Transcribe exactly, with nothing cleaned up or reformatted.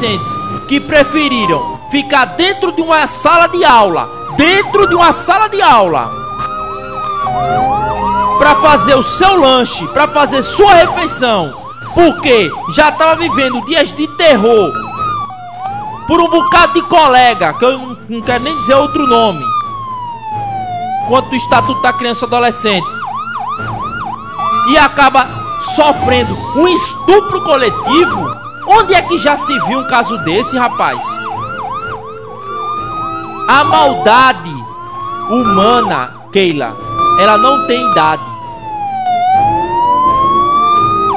adolescentes que preferiram ficar dentro de uma sala de aula, dentro de uma sala de aula, para fazer o seu lanche, para fazer sua refeição, porque já estava vivendo dias de terror por um bocado de colega, que eu não, não quero nem dizer outro nome, quanto do Estatuto da Criança e Adolescente, e acaba sofrendo um estupro coletivo. Onde é que já se viu um caso desse, rapaz? A maldade humana, Keila, ela não tem idade.